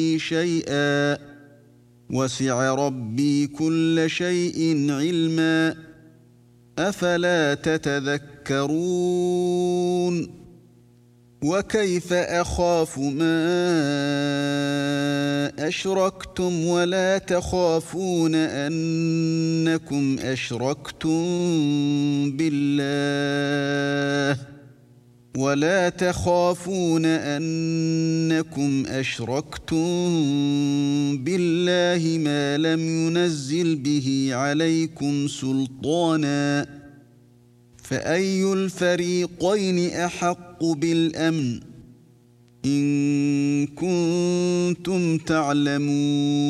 شيئا وسع ربي كل شيء علما أفلا تتذكرون وكيف أخاف ما أشركتم ولا تخافون أنكم أشركتم بالله ما لم ينزل به عليكم سلطانا فأي الفريقين أحق بالأمن إن كنتم تعلمون